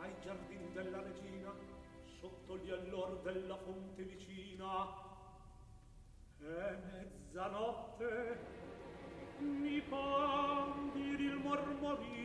ai giardini della regina, sotto gli allor della fonte vicina. È mezzanotte, mi par dir il mormorio